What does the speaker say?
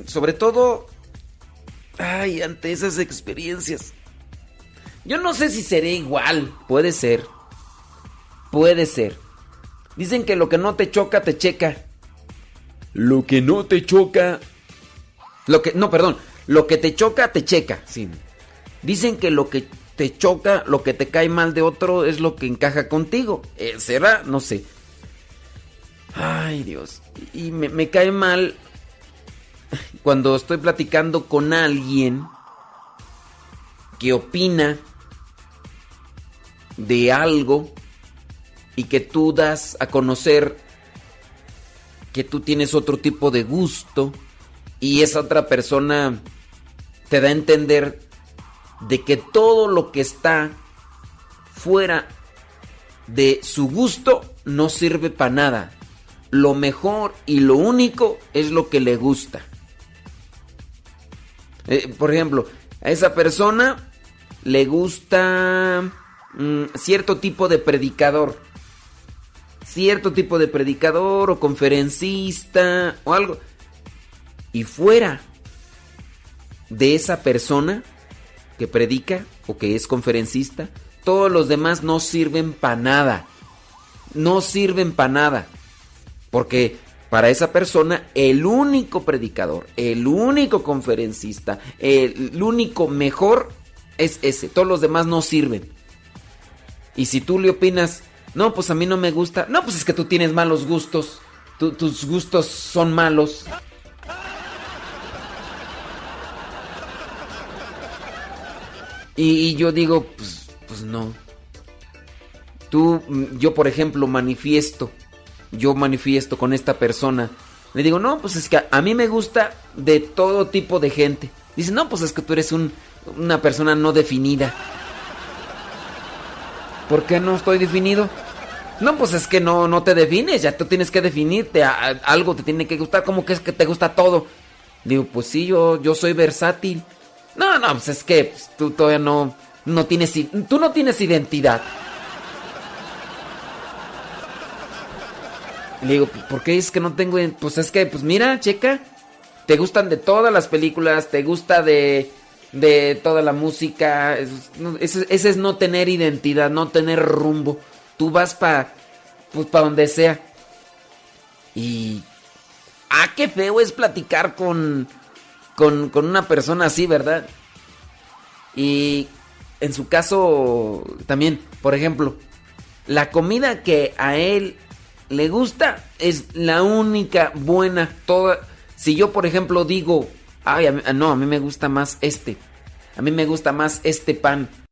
sobre todo, ante esas experiencias. Yo no sé si seré igual. Puede ser. Puede ser. Dicen que lo que no te choca, te checa. Lo que no te choca... Lo que te choca, te checa. Sí. Dicen que lo que te choca, lo que te cae mal de otro es lo que encaja contigo. ¿Será? No sé. Ay, Dios. Y me cae mal cuando estoy platicando con alguien que opina de algo y que tú das a conocer que tú tienes otro tipo de gusto y esa otra persona te da a entender de que todo lo que está fuera de su gusto no sirve para nada. Lo mejor y lo único es lo que le gusta. Por ejemplo, a esa persona le gusta cierto tipo de predicador. Cierto tipo de predicador o conferencista o algo. Y fuera de esa persona que predica o que es conferencista, todos los demás no sirven para nada. No sirven para nada. Porque para esa persona el único predicador, el único conferencista, el único mejor es ese. Todos los demás no sirven. Y si tú le opinas, no, pues a mí no me gusta. No, pues es que tú tienes malos gustos. Tus gustos son malos. Y yo digo, pues no. Yo por ejemplo manifiesto con esta persona. Le digo, no, pues es que a mí me gusta de todo tipo de gente. Dice, no, pues es que tú eres una persona no definida. ¿Por qué no estoy definido? No, pues es que no te defines, ya tú tienes que definirte, algo te tiene que gustar, ¿cómo que es que te gusta todo? Digo, pues sí, yo soy versátil. No, pues es que tú todavía no tienes, tú no tienes identidad. Le digo, ¿por qué es que no tengo? Pues es que, pues mira, checa, te gustan de todas las películas, te gusta de toda la música. Ese es no tener identidad, no tener rumbo. Tú vas para donde sea. Y qué feo es platicar con una persona así, ¿verdad? Y en su caso también, por ejemplo, la comida que a él le gusta es la única buena. Si yo, por ejemplo, digo, a mí me gusta más a mí me gusta más este pan.